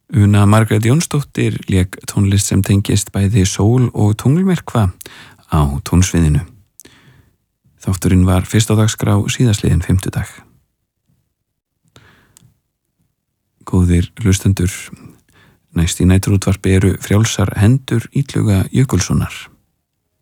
Una Margrét Jónsdóttir lék tónlist sem tengist bæði sól- og tunglmyrkva á tónsviðinu. Þátturinn var fyrst á dagskrá síðastliðinn fimmtudag. Góðir hlustendur, næst í næturútvarpi eru Frjálsar hendur Illuga Jökulssonar.